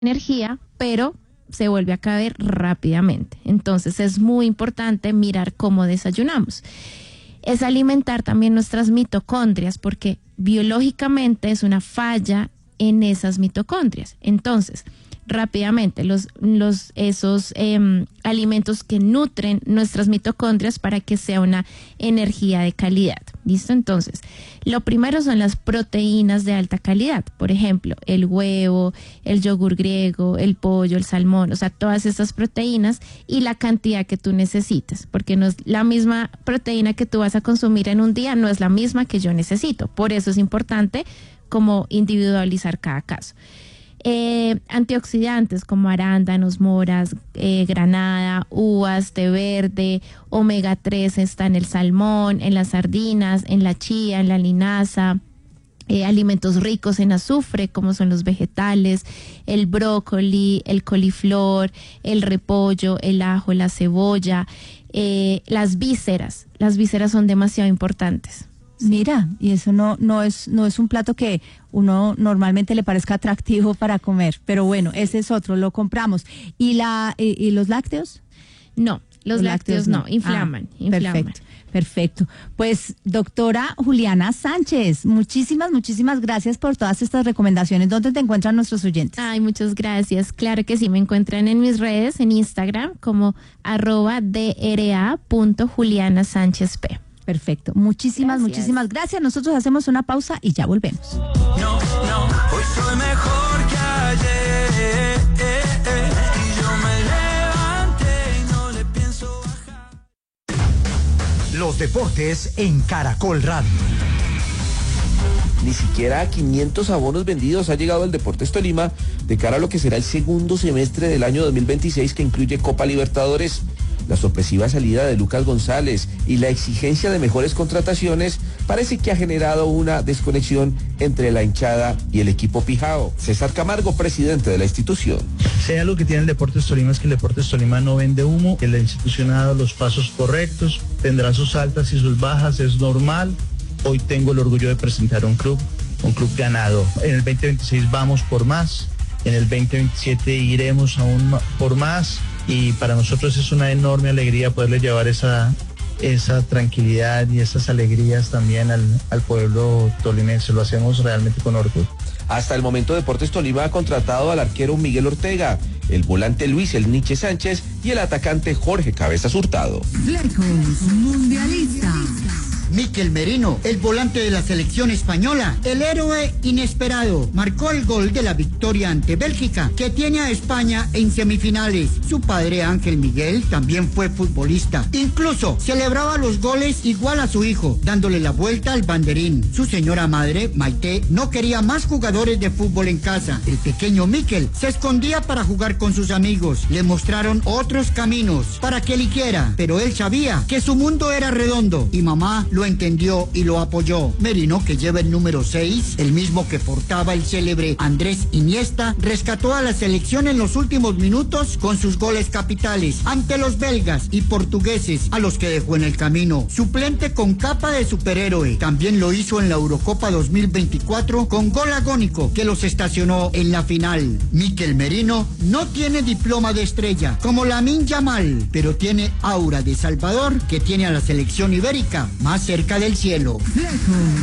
energía, pero se vuelve a caer rápidamente. Entonces es muy importante mirar cómo desayunamos. Es alimentar también nuestras mitocondrias, porque biológicamente es una falla en esas mitocondrias. Entonces, rápidamente, esos alimentos que nutren nuestras mitocondrias para que sea una energía de calidad. ¿Listo? Entonces, lo primero son las proteínas de alta calidad. Por ejemplo, el huevo, el yogur griego, el pollo, el salmón, o sea, todas estas proteínas y la cantidad que tú necesitas, porque no es la misma proteína que tú vas a consumir en un día, no es la misma que yo necesito. Por eso es importante como individualizar cada caso. Antioxidantes como arándanos, moras, granada, uvas, té verde, omega 3 está en el salmón, en las sardinas, en la chía, en la linaza. Alimentos ricos en azufre como son los vegetales, el brócoli, el coliflor, el repollo, el ajo, la cebolla, las vísceras son demasiado importantes. Mira, y eso no es un plato que uno normalmente le parezca atractivo para comer, pero bueno, ese es otro, lo compramos. ¿Y los lácteos? No, los lácteos no, inflaman. Perfecto. Pues, doctora Juliana Sánchez, muchísimas gracias por todas estas recomendaciones. ¿Dónde te encuentran nuestros oyentes? Ay, muchas gracias. Claro que sí, me encuentran en mis redes, en Instagram, como @dra.julianasanchezp. Perfecto. Muchísimas gracias. Nosotros hacemos una pausa y ya volvemos. No, hoy soy mejor que ayer. Y yo me levanté y no le pienso bajar. Los deportes en Caracol Radio. Ni siquiera a 500 abonos vendidos ha llegado el Deportes Tolima de cara a lo que será el segundo semestre del año 2026, que incluye Copa Libertadores. La sorpresiva salida de Lucas González y la exigencia de mejores contrataciones parece que ha generado una desconexión entre la hinchada y el equipo pijao. César Camargo, presidente de la institución. Si hay algo que tiene el Deportes Tolima es que el Deportes Tolima no vende humo, que la institución ha dado los pasos correctos, tendrá sus altas y sus bajas, es normal. Hoy tengo el orgullo de presentar un club ganado. En el 2026 vamos por más, en el 2027 iremos aún por más. Y para nosotros es una enorme alegría poderle llevar esa tranquilidad y esas alegrías también al pueblo tolimense. Lo hacemos realmente con orgullo. Hasta el momento Deportes Tolima ha contratado al arquero Miguel Ortega, el volante Luis El Niche Sánchez y el atacante Jorge Cabezas Hurtado. Flecos Mundialista. Mikel Merino, el volante de la selección española, el héroe inesperado, marcó el gol de la victoria ante Bélgica, que tiene a España en semifinales. Su padre, Ángel Miguel, también fue futbolista. Incluso celebraba los goles igual a su hijo, dándole la vuelta al banderín. Su señora madre, Maite, no quería más jugadores de fútbol en casa. El pequeño Mikel se escondía para jugar con sus amigos. Le mostraron otros caminos para que eligiera, pero él sabía que su mundo era redondo y mamá lo entendió y lo apoyó. Merino, que lleva el número 6, el mismo que portaba el célebre Andrés Iniesta, rescató a la selección en los últimos minutos con sus goles capitales ante los belgas y portugueses, a los que dejó en el camino. Suplente con capa de superhéroe, también lo hizo en la Eurocopa 2024 con gol agónico que los estacionó en la final. Mikel Merino no tiene diploma de estrella como Lamine Yamal, pero tiene aura de Salvador, que tiene a la selección ibérica más cerca del cielo.